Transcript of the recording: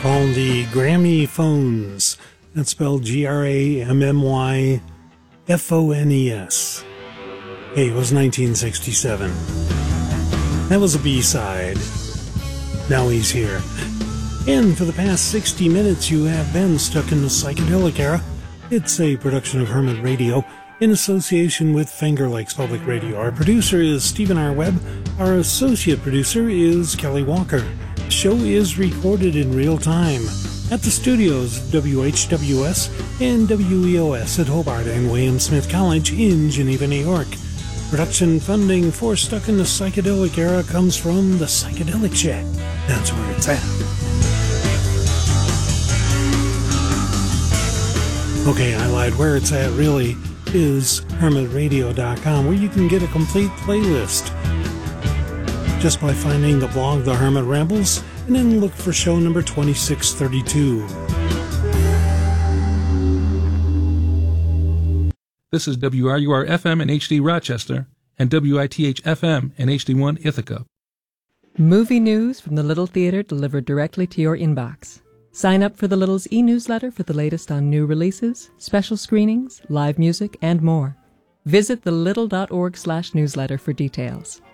called the Grammy Phones. That's spelled Grammyphones. Hey, it was 1967. That was a B-side. Now he's here. And for the past 60 minutes, you have been stuck in the psychedelic era. It's a production of Hermit Radio in association with Finger Lakes Public Radio. Our producer is Stephen R. Webb. Our associate producer is Kelly Walker. The show is recorded in real time at the studios of WHWS and WEOS at Hobart and William Smith College in Geneva, New York. Production funding for Stuck in the Psychedelic Era comes from the Psychedelic Shack. That's where it's at. Okay, I lied. Where it's at really is hermitradio.com, where you can get a complete playlist just by finding the blog The Hermit Rambles and then look for show number 2632. This is WRUR-FM in HD Rochester and WITH-FM in HD1 Ithaca. Movie news from the Little Theatre delivered directly to your inbox. Sign up for the Little's e-newsletter for the latest on new releases, special screenings, live music, and more. Visit thelittle.org/newsletter for details.